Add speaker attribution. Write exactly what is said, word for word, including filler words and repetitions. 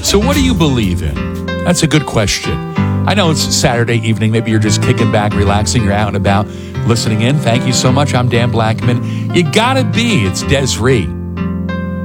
Speaker 1: So what do you believe in? That's a good question. I know it's Saturday evening. Maybe you're just kicking back, relaxing. You're out and about listening in. Thank you so much. I'm Dan Blackman. You gotta be. It's Des Ree.